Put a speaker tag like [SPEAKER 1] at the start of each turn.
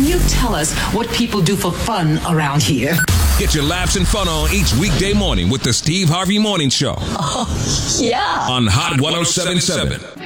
[SPEAKER 1] you tell us what people do for fun around here?
[SPEAKER 2] Get your laughs and fun on each weekday morning with the Steve Harvey Morning Show.
[SPEAKER 1] Oh, yeah.
[SPEAKER 2] On Hot 107.7.